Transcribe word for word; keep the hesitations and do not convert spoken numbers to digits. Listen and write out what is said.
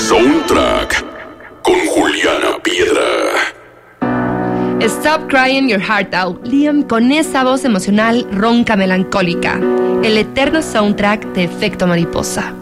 Soundtrack con Juliana Piedra. Stop Crying Your Heart Out, Liam con esa voz emocional ronca melancólica. El eterno soundtrack de Efecto Mariposa.